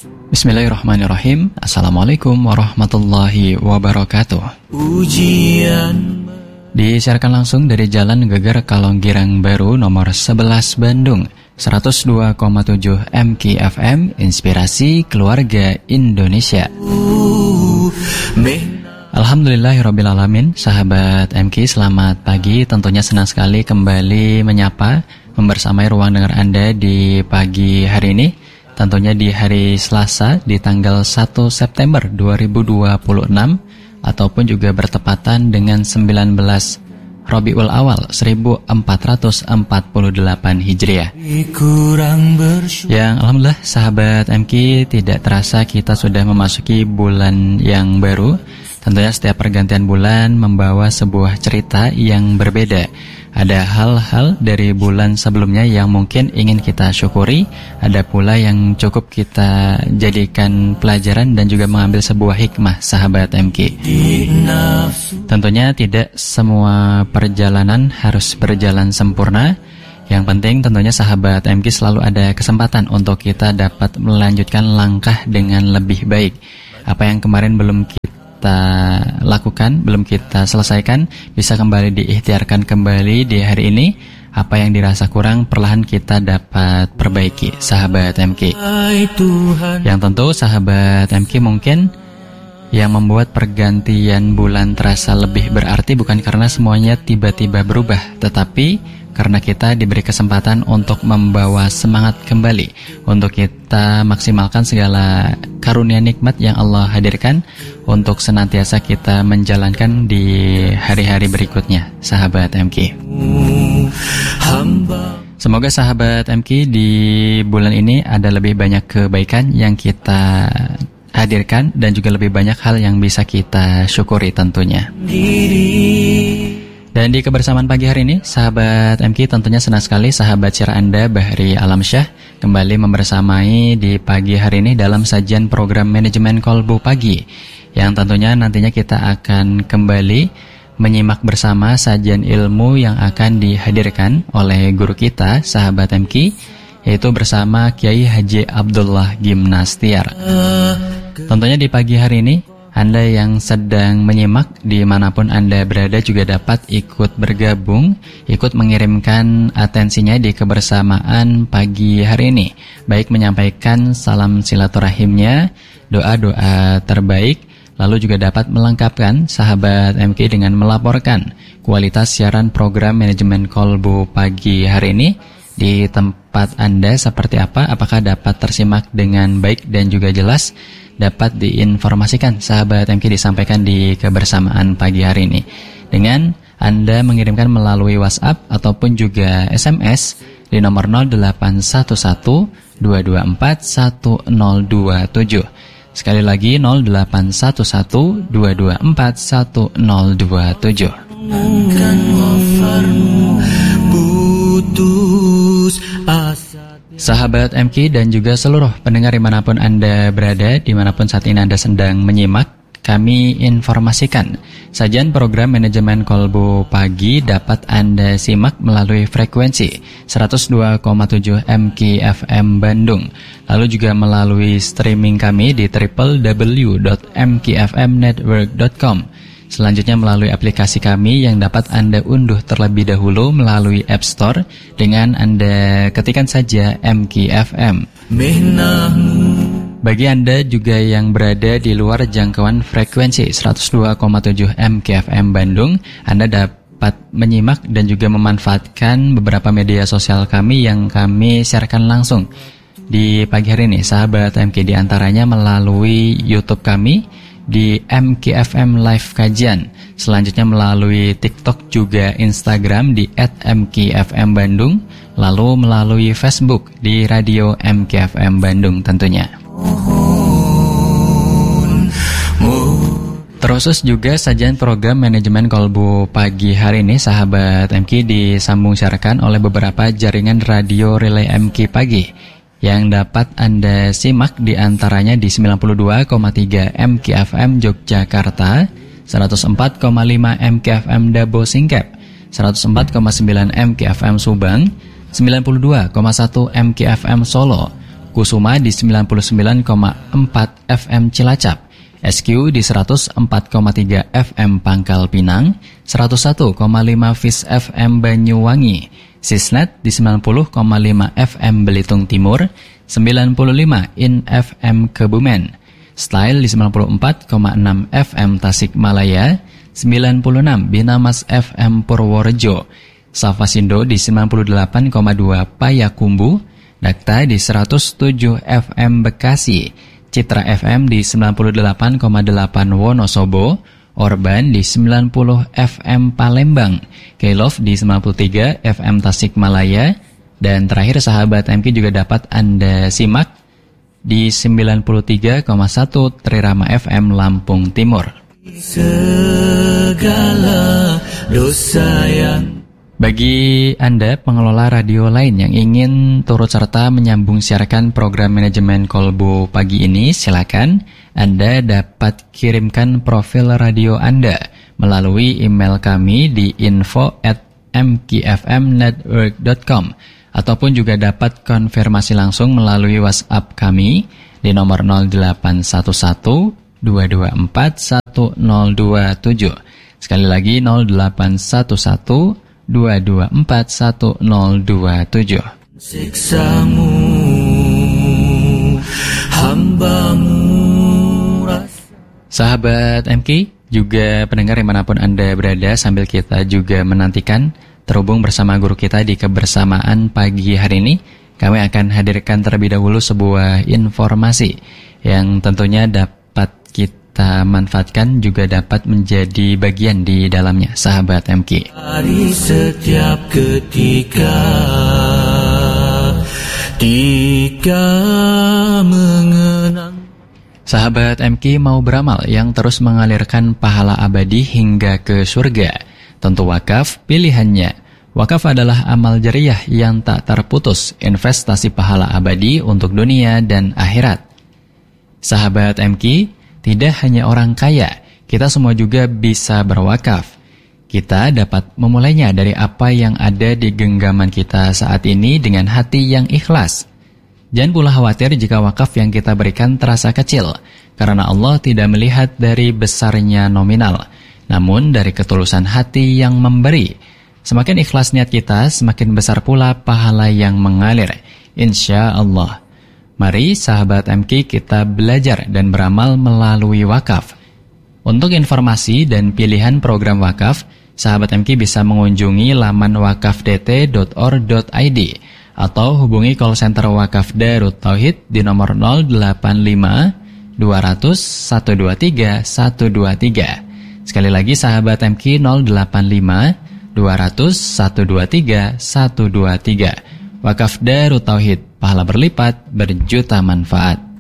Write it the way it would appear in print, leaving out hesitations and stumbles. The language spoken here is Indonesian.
Bismillahirrahmanirrahim. Assalamualaikum warahmatullahi wabarakatuh. Disiarkan langsung dari Jalan Geger Kalonggirang Baru nomor 11 Bandung, 102,7 MKFM, Inspirasi Keluarga Indonesia. Alhamdulillahirrabbilalamin. Sahabat MK, selamat pagi. Tentunya senang sekali kembali menyapa, membersamai ruang dengar Anda di pagi hari ini. Tentunya di hari Selasa di tanggal 1 September 2026 ataupun juga bertepatan dengan 19 Rabiul Awal 1448 Hijriah. Yang alhamdulillah sahabat MK, tidak terasa kita sudah memasuki bulan yang baru. Tentunya setiap pergantian bulan membawa sebuah cerita yang berbeda. Ada hal-hal dari bulan sebelumnya yang mungkin ingin kita syukuri, ada pula yang cukup kita jadikan pelajaran dan juga mengambil sebuah hikmah, sahabat MK. Tentunya tidak semua perjalanan harus berjalan sempurna. Yang penting tentunya sahabat MK selalu ada kesempatan untuk kita dapat melanjutkan langkah dengan lebih baik. Apa yang kemarin belum kita lakukan, belum kita selesaikan, bisa kembali diikhtiarkan kembali di hari ini. Apa yang dirasa kurang perlahan kita dapat perbaiki, sahabat MK. Yang tentu sahabat MK, mungkin yang membuat pergantian bulan terasa lebih berarti bukan karena semuanya tiba-tiba berubah, tetapi karena kita diberi kesempatan untuk membawa semangat kembali, untuk kita maksimalkan segala karunia nikmat yang Allah hadirkan untuk senantiasa kita menjalankan di hari-hari berikutnya, sahabat MK. Semoga sahabat MK di bulan ini ada lebih banyak kebaikan yang kita hadirkan dan juga lebih banyak hal yang bisa kita syukuri tentunya. Dan di kebersamaan pagi hari ini, sahabat MK, tentunya senang sekali sahabat syiar Anda Bahri Alamsyah kembali membersamai di pagi hari ini dalam sajian program Manajemen Kolbu Pagi, yang tentunya nantinya kita akan kembali menyimak bersama sajian ilmu yang akan dihadirkan oleh guru kita, sahabat MK, yaitu bersama Kiai Haji Abdullah Gimnastiar. Tentunya di pagi hari ini, Anda yang sedang menyimak dimanapun Anda berada juga dapat ikut bergabung, ikut mengirimkan atensinya di kebersamaan pagi hari ini, baik menyampaikan salam silaturahimnya, doa-doa terbaik, lalu juga dapat melengkapkan sahabat MK dengan melaporkan kualitas siaran program Manajemen Kolbu Pagi hari ini di tempat Anda seperti apa, apakah dapat tersimak dengan baik dan juga jelas, dapat diinformasikan sahabat MK, disampaikan di kebersamaan pagi hari ini dengan Anda mengirimkan melalui WhatsApp ataupun juga SMS di nomor 0811-224-1027. Sekali lagi 0811-224-1027. Sahabat MK dan juga seluruh pendengar dimanapun Anda berada, dimanapun saat ini Anda sedang menyimak, kami informasikan sajian program Manajemen Kolbu Pagi dapat Anda simak melalui frekuensi 102,7 MKFM Bandung, lalu juga melalui streaming kami di www.mkfmnetwork.com. Selanjutnya melalui aplikasi kami yang dapat Anda unduh terlebih dahulu melalui App Store dengan Anda ketikkan saja MKFM. Bagi Anda juga yang berada di luar jangkauan frekuensi 102,7 MKFM Bandung, Anda dapat menyimak dan juga memanfaatkan beberapa media sosial kami yang kami siarkan langsung di pagi hari ini, sahabat MK, di antaranya melalui YouTube kami di MKFM Live Kajian, selanjutnya melalui TikTok juga Instagram di @MKFM Bandung, lalu melalui Facebook di Radio MKFM Bandung tentunya. Terus juga sajian program Manajemen Kolbu Pagi hari ini, sahabat MK, disambung siarkan oleh beberapa jaringan radio relay MK Pagi yang dapat Anda simak di antaranya di 92,3 MKFM Yogyakarta, 104,5 MKFM Dabo Singkep, 104,9 MKFM Subang, 92,1 MKFM Solo, Kusuma di 99,4 FM Cilacap, SQ di 104,3 FM Pangkal Pinang, 101,5 Fis FM Banyuwangi, Sisnet di 90,5 FM Belitung Timur, 95 In FM Kebumen, Style di 94,6 FM Tasikmalaya, 96 Binamas FM Purworejo, Safasindo di 98,2 Payakumbu, Dakta di 107 FM Bekasi, Citra FM di 98,8 Wonosobo, Orban di 90 FM Palembang, K-Love di 93 FM Tasikmalaya, dan terakhir sahabat MK juga dapat Anda simak di 93,1 Trirama FM Lampung Timur. Segala dosa yang bagi Anda pengelola radio lain yang ingin turut serta menyambung siarkan program manajemen Kolbu pagi ini, silakan Anda dapat kirimkan profil radio Anda melalui email kami di info@mkfmnetwork.com ataupun juga dapat konfirmasi langsung melalui WhatsApp kami di nomor 0811 224 1027. Sekali lagi 0811 224 1027. Siksamu hambamu. Sahabat MK, juga pendengar dimanapun Anda berada, sambil kita juga menantikan terhubung bersama guru kita di kebersamaan pagi hari ini, kami akan hadirkan terlebih dahulu sebuah informasi yang tentunya dapat kita manfaatkan, juga dapat menjadi bagian di dalamnya, sahabat MK. Hari setiap ketika mengenang. Sahabat MK mau beramal yang terus mengalirkan pahala abadi hingga ke surga. Tentu wakaf pilihannya. Wakaf adalah amal jariah yang tak terputus, investasi pahala abadi untuk dunia dan akhirat. Sahabat MK, tidak hanya orang kaya, kita semua juga bisa berwakaf. Kita dapat memulainya dari apa yang ada di genggaman kita saat ini dengan hati yang ikhlas. Jangan pula khawatir jika wakaf yang kita berikan terasa kecil, karena Allah tidak melihat dari besarnya nominal, namun dari ketulusan hati yang memberi. Semakin ikhlas niat kita, semakin besar pula pahala yang mengalir, insya Allah. Mari sahabat MK kita belajar dan beramal melalui wakaf. Untuk informasi dan pilihan program wakaf, sahabat MK bisa mengunjungi laman wakafdt.or.id atau hubungi call center Wakaf Darut Tauhid di nomor 085 200 123 123. Sekali lagi sahabat MK, 085 200 123 123. Wakaf Darut Tauhid, pahala berlipat, berjuta manfaat.